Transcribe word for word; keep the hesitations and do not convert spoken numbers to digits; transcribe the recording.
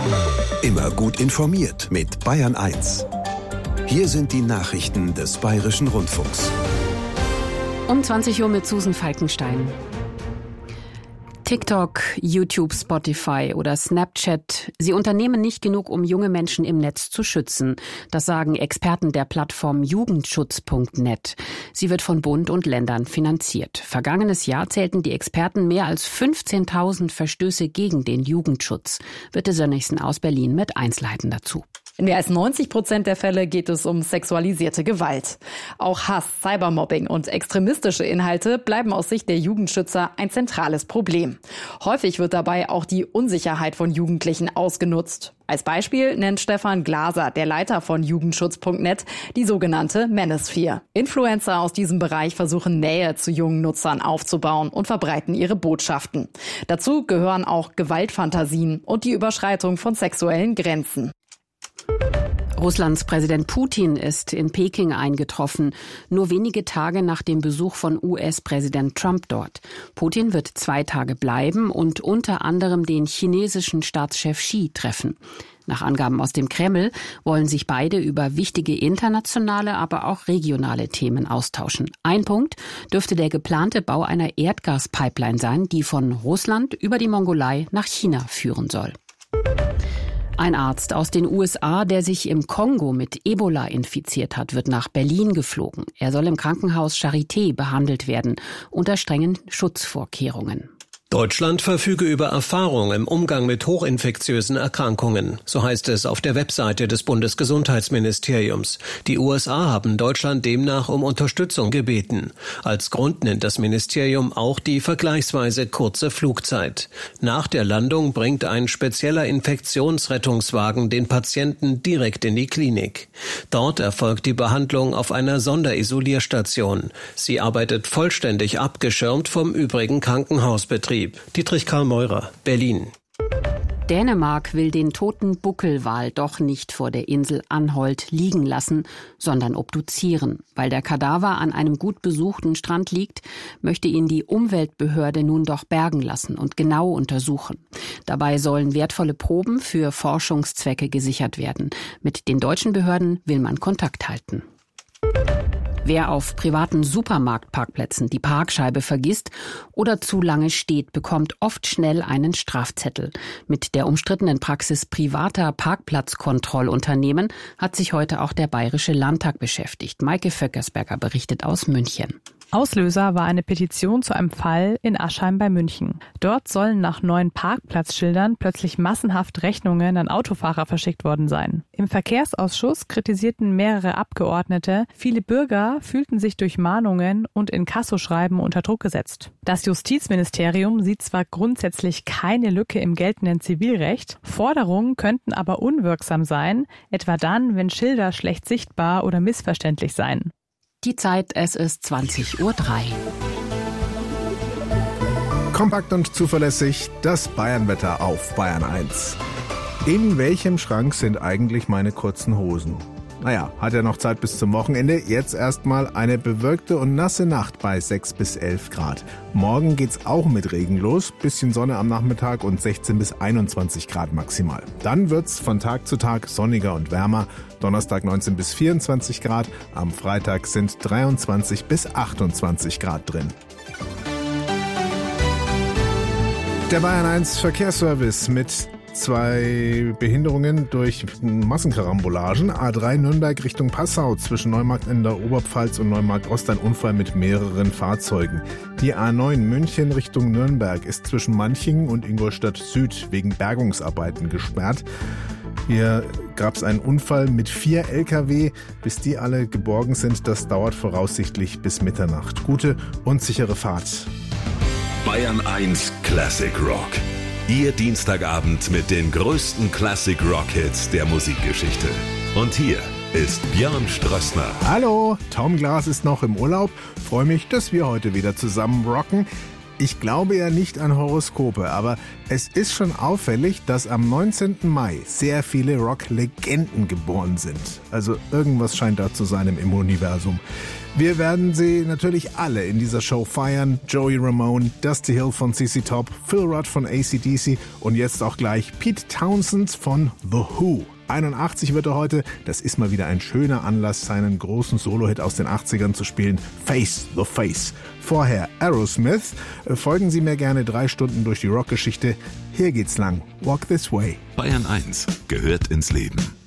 Immer gut informiert mit Bayern eins. Hier sind die Nachrichten des Bayerischen Rundfunks. Um zwanzig Uhr mit Susan Falkenstein. TikTok, YouTube, Spotify oder Snapchat, sie unternehmen nicht genug, um junge Menschen im Netz zu schützen. Das sagen Experten der Plattform Jugendschutz Punkt net. Sie wird von Bund und Ländern finanziert. Vergangenes Jahr zählten die Experten mehr als fünfzehntausend Verstöße gegen den Jugendschutz. Birte Sönnigsen aus Berlin mit Einzelheiten dazu. In mehr als neunzig Prozent der Fälle geht es um sexualisierte Gewalt. Auch Hass, Cybermobbing und extremistische Inhalte bleiben aus Sicht der Jugendschützer ein zentrales Problem. Häufig wird dabei auch die Unsicherheit von Jugendlichen ausgenutzt. Als Beispiel nennt Stefan Glaser, der Leiter von Jugendschutz Punkt net, die sogenannte Manosphere. Influencer aus diesem Bereich versuchen Nähe zu jungen Nutzern aufzubauen und verbreiten ihre Botschaften. Dazu gehören auch Gewaltfantasien und die Überschreitung von sexuellen Grenzen. Russlands Präsident Putin ist in Peking eingetroffen, nur wenige Tage nach dem Besuch von U S-Präsident Trump dort. Putin wird zwei Tage bleiben und unter anderem den chinesischen Staatschef Xi treffen. Nach Angaben aus dem Kreml wollen sich beide über wichtige internationale, aber auch regionale Themen austauschen. Ein Punkt dürfte der geplante Bau einer Erdgaspipeline sein, die von Russland über die Mongolei nach China führen soll. Ein Arzt aus den U S A, der sich im Kongo mit Ebola infiziert hat, wird nach Berlin geflogen. Er soll im Krankenhaus Charité behandelt werden, unter strengen Schutzvorkehrungen. Deutschland verfüge über Erfahrung im Umgang mit hochinfektiösen Erkrankungen. So heißt es auf der Webseite des Bundesgesundheitsministeriums. Die U S A haben Deutschland demnach um Unterstützung gebeten. Als Grund nennt das Ministerium auch die vergleichsweise kurze Flugzeit. Nach der Landung bringt ein spezieller Infektionsrettungswagen den Patienten direkt in die Klinik. Dort erfolgt die Behandlung auf einer Sonderisolierstation. Sie arbeitet vollständig abgeschirmt vom übrigen Krankenhausbetrieb. Dietrich Karl Meurer, Berlin. Dänemark will den toten Buckelwal doch nicht vor der Insel Anholt liegen lassen, sondern obduzieren. Weil der Kadaver an einem gut besuchten Strand liegt, möchte ihn die Umweltbehörde nun doch bergen lassen und genau untersuchen. Dabei sollen wertvolle Proben für Forschungszwecke gesichert werden. Mit den deutschen Behörden will man Kontakt halten. Wer auf privaten Supermarktparkplätzen die Parkscheibe vergisst oder zu lange steht, bekommt oft schnell einen Strafzettel. Mit der umstrittenen Praxis privater Parkplatzkontrollunternehmen hat sich heute auch der Bayerische Landtag beschäftigt. Maike Vöckersberger berichtet aus München. Auslöser war eine Petition zu einem Fall in Aschheim bei München. Dort sollen nach neuen Parkplatzschildern plötzlich massenhaft Rechnungen an Autofahrer verschickt worden sein. Im Verkehrsausschuss kritisierten mehrere Abgeordnete, viele Bürger fühlten sich durch Mahnungen und Inkassoschreiben unter Druck gesetzt. Das Justizministerium sieht zwar grundsätzlich keine Lücke im geltenden Zivilrecht, Forderungen könnten aber unwirksam sein, etwa dann, wenn Schilder schlecht sichtbar oder missverständlich seien. Die Zeit, es ist zwanzig Uhr drei. Kompakt und zuverlässig, das Bayernwetter auf Bayern eins. In welchem Schrank sind eigentlich meine kurzen Hosen? Naja, hat ja noch Zeit bis zum Wochenende. Jetzt erstmal eine bewölkte und nasse Nacht bei sechs bis elf Grad. Morgen geht's auch mit Regen los. Bisschen Sonne am Nachmittag und sechzehn bis einundzwanzig Grad maximal. Dann wird's von Tag zu Tag sonniger und wärmer. Donnerstag neunzehn bis vierundzwanzig Grad. Am Freitag sind dreiundzwanzig bis achtundzwanzig Grad drin. Der Bayern eins Verkehrsservice mit zwei Behinderungen durch Massenkarambolagen. A drei Nürnberg Richtung Passau zwischen Neumarkt in der Oberpfalz und Neumarkt Ost ein Unfall mit mehreren Fahrzeugen. Die A neun München Richtung Nürnberg ist zwischen Manchingen und Ingolstadt Süd wegen Bergungsarbeiten gesperrt. Hier gab es einen Unfall mit vier L K W. Bis die alle geborgen sind, das dauert voraussichtlich bis Mitternacht. Gute und sichere Fahrt. Bayern eins Classic Rock. Ihr Dienstagabend mit den größten Classic-Rock-Hits der Musikgeschichte. Und hier ist Björn Strössner. Hallo, Tom Glas ist noch im Urlaub. Freue mich, dass wir heute wieder zusammen rocken. Ich glaube ja nicht an Horoskope, aber es ist schon auffällig, dass am neunzehnten Mai sehr viele Rock-Legenden geboren sind. Also irgendwas scheint da zu sein im Universum. Wir werden sie natürlich alle in dieser Show feiern. Joey Ramone, Dusty Hill von C C Top, Phil Rudd von A C D C und jetzt auch gleich Pete Townsend von The Who. einundachtzig wird er heute. Das ist mal wieder ein schöner Anlass, seinen großen Solo-Hit aus den achtzigern zu spielen. Face the Face. Vorher Aerosmith. Folgen Sie mir gerne drei Stunden durch die Rockgeschichte. Hier geht's lang. Walk This Way. Bayern eins gehört ins Leben.